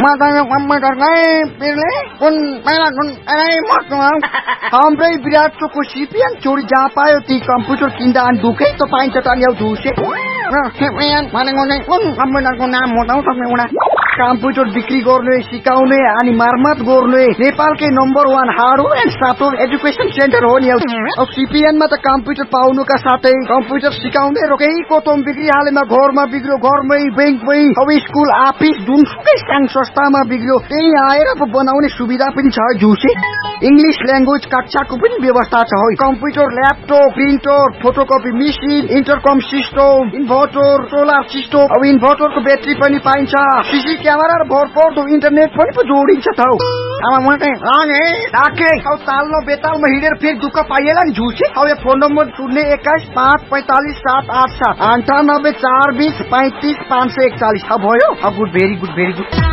matanya komputer kai pilih kun pela kun mot हाम्रै विराट choco CPN चोरी जहाँ पायो ती कम्प्युटर किन्दा अनि दुखै त पाइन्छ त नि झुसे भनेको नै कुन कम्प्युटरको नाम हो त तपाईँ कम्प्युटर बिक्री गर्ने सिकाउने अनि मर्मत गर्ने नेपालकै number 1 hardware and software education centre हो नि अब सिपिएनमा त कम्प्युटर पाउनुका साथै कम्प्युटर सिकाउने रोकै कोतम बिक्री हालेमा घरमा बिग्रियो घरमै बैंकमै अब स्कुल अफिस जुनसुकै संघ संस्थामा बिग्रियो त्यही आएर बनाउने सुविधा पनि छ झुसे इंग्लिश ल्याङ्ग्वेज कक्षाको पनि व्यवस्था छ हो computer laptop printer photocopy machine इन्टरकम system inverter solar system अब इन्भर्टरको ब्याट्री पनि पाइन्छ सीसी क्यामेरा र भरपर्दो इन्टरनेट पनि जोडिन्छ त अब म चाहिँ राखे अब तालमा बेतालमा हिँडेर फेरि दुःख पाइएला नि झुसे अब यो फोन नम्बर 021-545-787 98 420 35 541 भयो अब गुड भेरी गुड